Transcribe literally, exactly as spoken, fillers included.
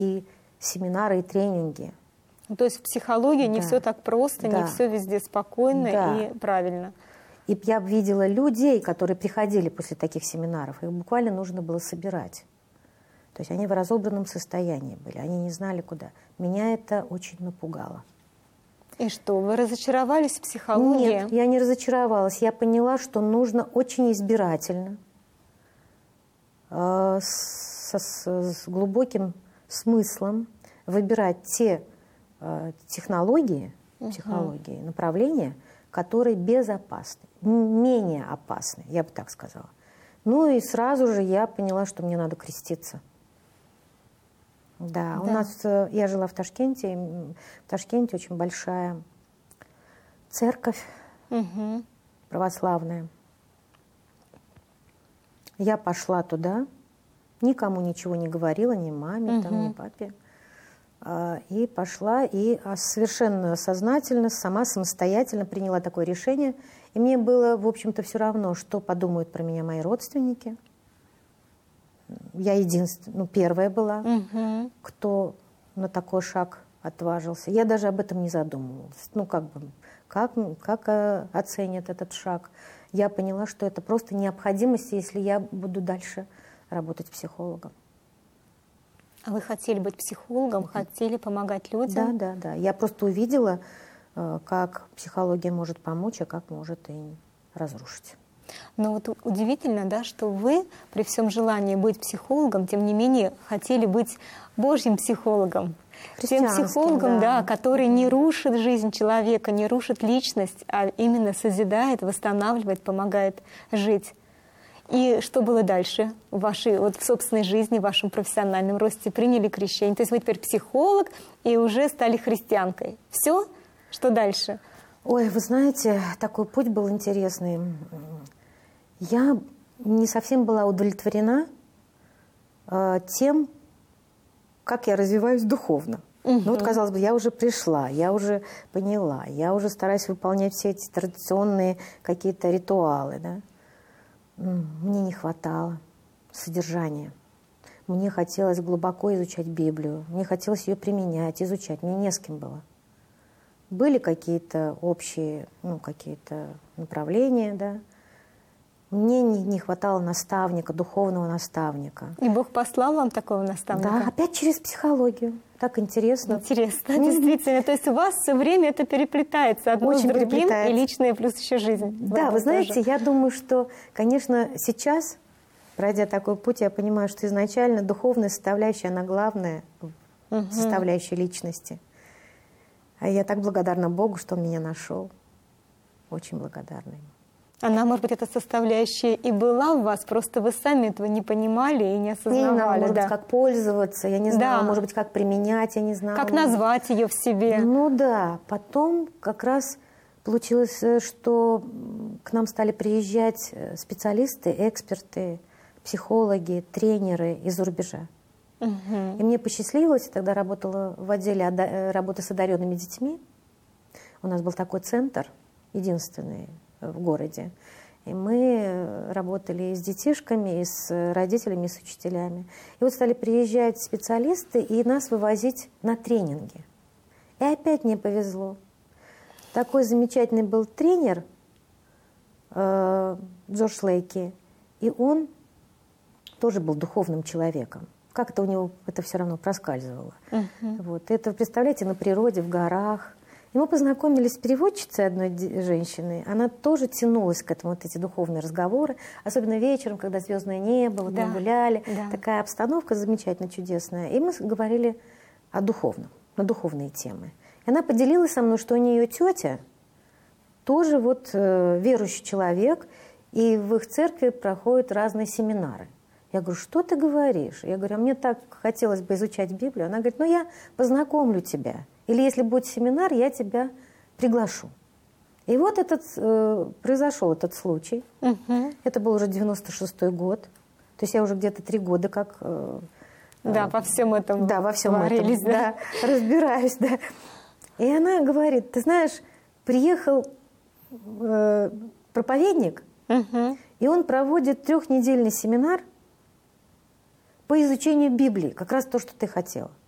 и семинары, и тренинги. То есть в психологии не Да. все так просто, Да. не все везде спокойно Да. и правильно. И я видела людей, которые приходили после таких семинаров, их буквально нужно было собирать. То есть они в разобранном состоянии были, они не знали куда. Меня это очень напугало. И что, вы разочаровались в психологии? Нет, я не разочаровалась. Я поняла, что нужно очень избирательно, э, с, с, с глубоким смыслом выбирать те э, технологии, Угу. психологии, направления, которые безопасны, менее опасны, я бы так сказала. Ну и сразу же я поняла, что мне надо креститься. Да, Да. у нас, э, я жила в Ташкенте, и в Ташкенте очень большая церковь Угу. православная. Я пошла туда, никому ничего не говорила, ни маме, Мгм. там, ни папе. А, И пошла, и а, совершенно сознательно, сама самостоятельно приняла такое решение. И мне было, в общем-то, все равно, что подумают про меня мои родственники. Я единственная, ну, первая была, Угу. кто на такой шаг отважился. Я даже об этом не задумывалась. Ну, как бы, как, как э, оценят этот шаг? Я поняла, что это просто необходимость, если я буду дальше работать психологом. А вы хотели быть психологом, хотели помогать людям? Да, да, да. Я просто увидела, э, как психология может помочь, а как может и разрушить. Но вот удивительно, да, что вы при всем желании быть психологом, тем не менее хотели быть Божьим психологом. Тем Христианским, психологом, да, да. который не рушит жизнь человека, не рушит личность, а именно созидает, восстанавливает, помогает жить. И что было дальше в вашей, вот в собственной жизни, в вашем профессиональном росте? Приняли крещение. То есть вы теперь психолог и уже стали христианкой. Все? Что дальше? Ой, вы знаете, такой путь был интересный. Я не совсем была удовлетворена э, тем, как я развиваюсь духовно. Мгм. Ну вот, казалось бы, я уже пришла, я уже поняла, я уже стараюсь выполнять все эти традиционные какие-то ритуалы, да. М, Мне не хватало содержания. Мне хотелось глубоко изучать Библию, мне хотелось ее применять, изучать, мне не с кем было. Были какие-то общие, ну, какие-то направления, да. Мне не, не хватало наставника, духовного наставника. И Бог послал вам такого наставника? Да, опять через психологию. Так интересно. Интересно, Мгм. действительно. То есть у вас все время это переплетается одно Очень с другим, переплетается. и личное плюс еще жизнь. Да, в вы этом знаете, тоже. я думаю, что, конечно, сейчас, пройдя такой путь, я понимаю, что изначально духовная составляющая, она главная Мгм. составляющая личности. А я так благодарна Богу, что Он меня нашел. Очень благодарна Ему. Она, может быть, эта составляющая и была в вас, просто вы сами этого не понимали и не Я не осознавали. знала, может да. быть, как пользоваться, я не знала, Да. может быть, как применять, я не знала. Как назвать ее в себе. Ну да, потом как раз получилось, э, что м, к нам стали приезжать э, специалисты, эксперты, психологи, тренеры из-за рубежа. Мгм. И мне посчастливилось, я тогда работала в отделе ода- э, работы с одаренными детьми. У нас был такой центр, единственный в городе. И мы э, работали и с детишками, и с э, родителями, и с учителями. И вот стали приезжать специалисты и нас вывозить на тренинги. И опять мне повезло. Такой замечательный был тренер э, Джордж Лейки, и он тоже был духовным человеком. Как-то у него это все равно проскальзывало. Мгм. Вот. Это, представляете, на природе, в горах. И мы познакомились с переводчицей одной ди- женщины. Она тоже тянулась к этому, вот эти духовные разговоры. Особенно вечером, когда звездное небо, вот Да, мы гуляли. да. Такая обстановка замечательно чудесная. И мы с- говорили о духовном, на духовные темы. И она поделилась со мной, что у нее тетя тоже вот э, верующий человек, и в их церкви проходят разные семинары. Я говорю, что ты говоришь? Я говорю, а мне так хотелось бы изучать Библию. Она говорит, ну я познакомлю тебя. Или если будет семинар, я тебя приглашу. И вот этот, э, произошел этот случай. Мгм. Это был уже девяносто шестой год. То есть я уже где-то три года как... э, Да, э, во всем этом Да, во всем варились, этом. да. Да, разбираюсь, да. И она говорит, ты знаешь, приехал э, проповедник, Мгм. и он проводит трехнедельный семинар по изучению Библии, как раз то, что ты хотела.